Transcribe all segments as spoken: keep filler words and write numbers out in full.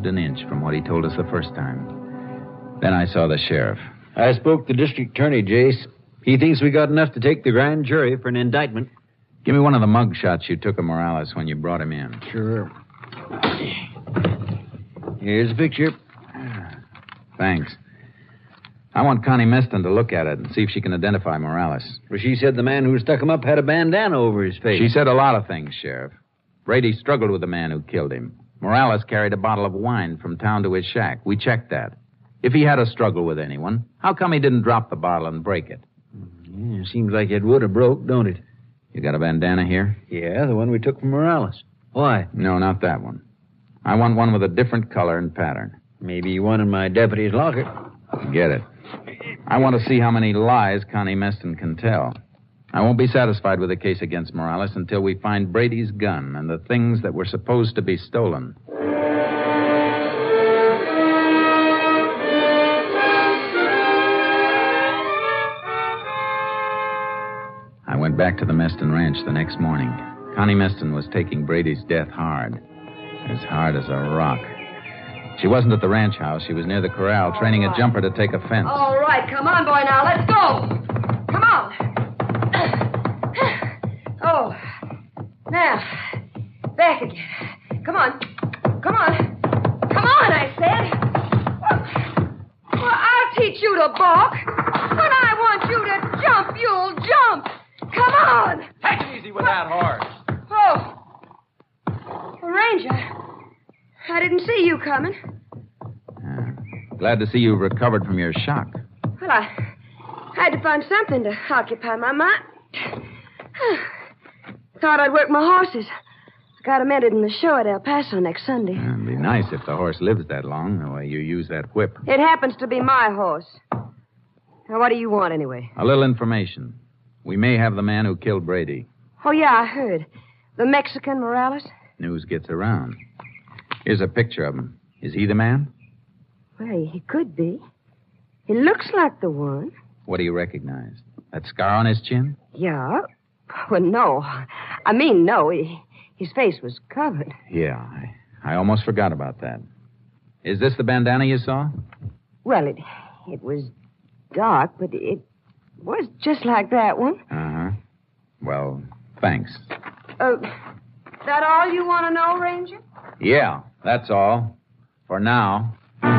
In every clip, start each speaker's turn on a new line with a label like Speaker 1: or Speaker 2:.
Speaker 1: moved an inch from what he told us the first time. Then I saw the sheriff.
Speaker 2: I spoke to the district attorney, Jace. He thinks we got enough to take the grand jury for an indictment.
Speaker 1: Give me one of the mug shots you took of Morales when you brought him in.
Speaker 2: Sure. Here's a picture.
Speaker 1: Thanks. I want Connie Meston to look at it and see if she can identify Morales.
Speaker 2: Well, she said the man who stuck him up had a bandana over his face.
Speaker 1: She said a lot of things, Sheriff. Brady struggled with the man who killed him. Morales carried a bottle of wine from town to his shack. We checked that. If he had a struggle with anyone, how come he didn't drop the bottle and break it?
Speaker 2: Yeah, seems like it would have broke, don't it?
Speaker 1: You got a bandana here?
Speaker 2: Yeah, the one we took from Morales. Why?
Speaker 1: No, not that one. I want one with a different color and pattern.
Speaker 2: Maybe one in my deputy's locker.
Speaker 1: Get it. I want to see how many lies Connie Meston can tell. I won't be satisfied with the case against Morales until we find Brady's gun and the things that were supposed to be stolen. I went back to the Meston Ranch the next morning. Connie Meston was taking Brady's death hard. As hard as a rock. She wasn't at the ranch house. She was near the corral, all training right. a jumper to take a fence.
Speaker 3: All right, come on, boy, now. Let's go. Come on. Oh. Now, back again. Come on. Come on. Come on, I said. Well, I'll teach you to balk. When I want you to jump, you'll jump. Come on.
Speaker 4: Take it easy with that horse.
Speaker 3: Oh. Ranger. I didn't see you coming.
Speaker 1: Uh, glad to see you recovered from your shock.
Speaker 3: Well, I had to find something to occupy my mind. Thought I'd work my horses. I got 'em entered in the show at El Paso next Sunday.
Speaker 1: Uh, it'd be nice if the horse lives that long, the way you use that whip.
Speaker 3: It happens to be my horse. Now, what do you want, anyway?
Speaker 1: A little information. We may have the man who killed Brady.
Speaker 3: Oh, yeah, I heard. The Mexican Morales?
Speaker 1: News gets around. Here's a picture of him. Is he the man?
Speaker 3: Well, he could be. He looks like the one.
Speaker 1: What do you recognize? That scar on his chin?
Speaker 3: Yeah. Well, no. I mean, no. He, his face was covered.
Speaker 1: Yeah, I, I almost forgot about that. Is this the bandana you saw?
Speaker 3: Well, it it was dark, but it was just like that one.
Speaker 1: Uh-huh. Well, thanks.
Speaker 3: Uh, that all you want to know, Ranger?
Speaker 1: Yeah, that's all. For now.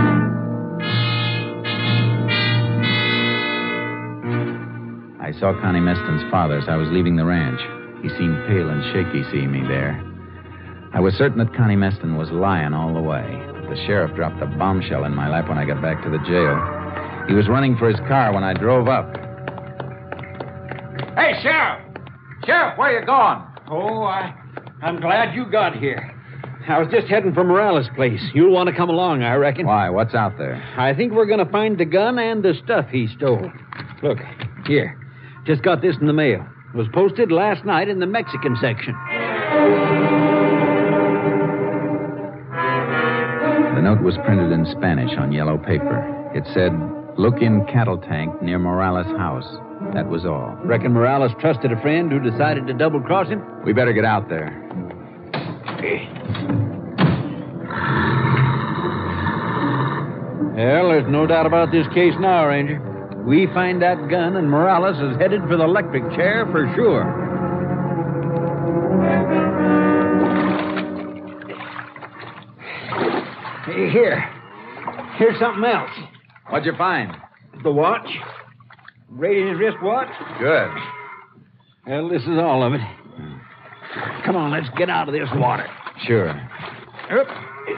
Speaker 1: I saw Connie Meston's father as I was leaving the ranch. He seemed pale and shaky seeing me there. I was certain that Connie Meston was lying all the way. The sheriff dropped a bombshell in my lap when I got back to the jail. He was running for his car when I drove up.
Speaker 4: Hey, Sheriff! Sheriff, where you going?
Speaker 2: Oh, I, I'm glad you got here. I was just heading for Morales' place. You'll want to come along, I reckon.
Speaker 1: Why? What's out there?
Speaker 2: I think we're going to find the gun and the stuff he stole. Look, here. Just got this in the mail. It was posted last night in the Mexican section.
Speaker 1: The note was printed in Spanish on yellow paper. It said, "Look in cattle tank near Morales' house." That was all.
Speaker 2: Reckon Morales trusted a friend who decided to double-cross him?
Speaker 1: We better get out there.
Speaker 2: Well, there's no doubt about this case now, Ranger. We find that gun, and Morales is headed for the electric chair for sure. Hey, here. Here's something else.
Speaker 1: What'd you find?
Speaker 2: The watch. Brady's wristwatch.
Speaker 1: Good.
Speaker 2: Well, this is all of it. Come on, let's get out of this water.
Speaker 1: Sure.
Speaker 2: Oop.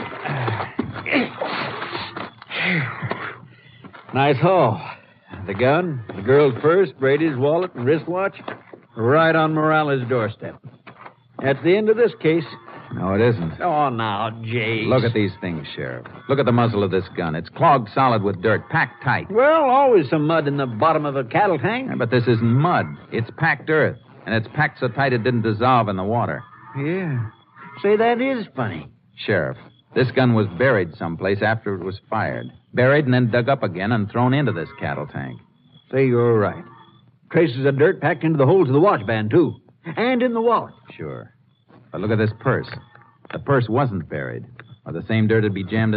Speaker 2: Nice haul. The gun, the girl's purse, Brady's wallet, and wristwatch, right on Morales' doorstep. That's the end of this case.
Speaker 1: No, it isn't.
Speaker 2: Oh, now, Jay.
Speaker 1: Look at these things, Sheriff. Look at the muzzle of this gun. It's clogged solid with dirt, packed tight.
Speaker 2: Well, always some mud in the bottom of a cattle tank.
Speaker 1: Yeah, but this isn't mud. It's packed earth, and it's packed so tight it didn't dissolve in the water.
Speaker 2: Yeah. Say, that is funny.
Speaker 1: Sheriff, this gun was buried someplace after it was fired. Buried and then dug up again and thrown into this cattle tank.
Speaker 2: Say, you're right. Traces of dirt packed into the holes of the watch band, too. And in the wallet.
Speaker 1: Sure. But look at this purse. The purse wasn't buried, or the same dirt would be jammed